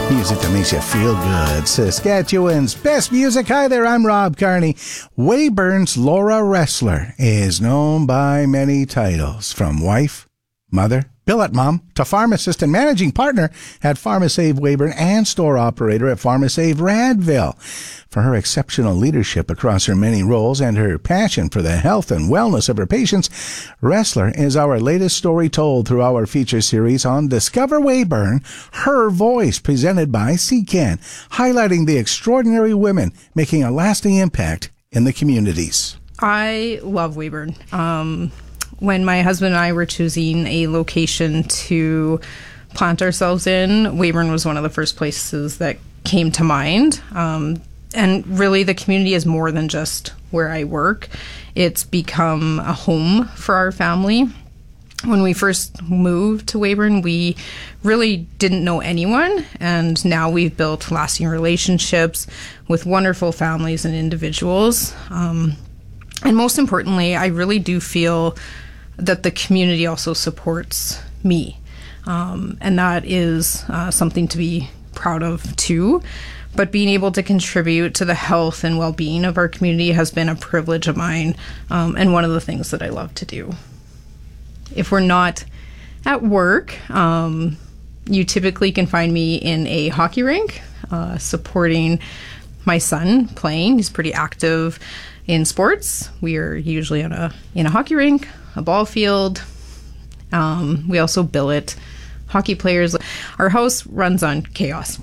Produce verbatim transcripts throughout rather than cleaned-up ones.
Music that makes you feel good. Saskatchewan's best music. Hi there, I'm Rob Carney. Weyburn's Laura Ressler is known by many titles, from wife, mother, billet mom, to pharmacist and managing partner at PharmaSave Weyburn and store operator at PharmaSave Radville. For her exceptional leadership across her many roles and her passion for the health and wellness of her patients, Ressler is our latest story told through our feature series on Discover Weyburn, Her Voice, presented by C C A N, highlighting the extraordinary women making a lasting impact in the communities. I love Weyburn. Um, when my husband and I were choosing a location to plant ourselves in, Weyburn was one of the first places that came to mind. Um, And really, the community is more than just where I work. It's become a home for our family. When we first moved to Weyburn, we really didn't know anyone, and now we've built lasting relationships with wonderful families and individuals. Um, and most importantly, I really do feel that the community also supports me, um, and that is uh, something to be proud of too. But being able to contribute to the health and well-being of our community has been a privilege of mine, um, and one of the things that I love to do. If we're not at work, um, you typically can find me in a hockey rink, uh, supporting my son playing. He's pretty active in sports. We are usually on a in a hockey rink, a ball field. Um, we also billet hockey players. Our house runs on chaos.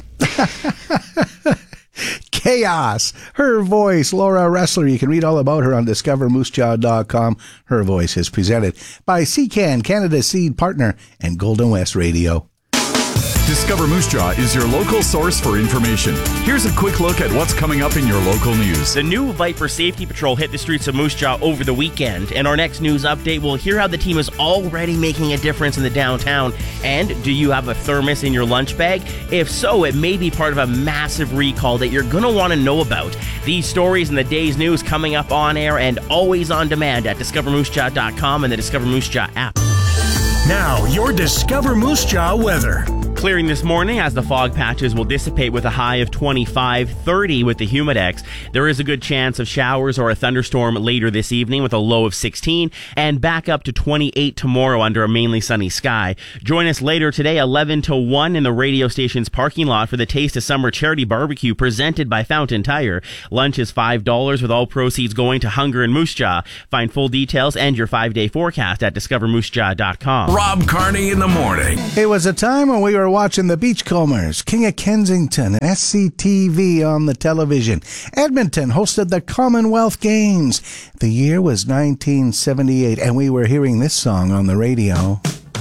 Chaos. Her Voice, Laura Ressler. You can read all about her on discover moose jaw dot com. Her Voice is presented by C C A N, Canada's seed partner, and Golden West Radio. Discover Moose Jaw is your local source for information. Here's a quick look at what's coming up in your local news. The new Viper Safety Patrol hit the streets of Moose Jaw over the weekend. In our next news update, we'll hear how the team is already making a difference in the downtown. And do you have a thermos in your lunch bag? If so, it may be part of a massive recall that you're going to want to know about. These stories and the day's news coming up on air and always on demand at discover moose jaw dot com and the Discover Moose Jaw app. Now, your Discover Moose Jaw weather. Clearing this morning as the fog patches will dissipate with a high of twenty-five, thirty with the Humidex. There is a good chance of showers or a thunderstorm later this evening with a low of sixteen, and back up to twenty-eight tomorrow under a mainly sunny sky. Join us later today, eleven to one, in the radio station's parking lot for the Taste of Summer charity barbecue presented by Fountain Tire. Lunch is five dollars with all proceeds going to Hunger in Moose Jaw. Find full details and your five-day forecast at discover moose jaw dot com. Rob Carney in the morning. It was a time when we were watching the Beachcombers, King of Kensington, and S C T V on the television. Edmonton hosted the Commonwealth Games. The year was nineteen seventy-eight, and we were hearing this song on the radio.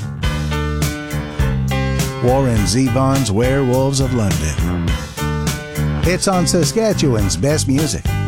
Warren Zevon's Werewolves of London. It's on Saskatchewan's best music.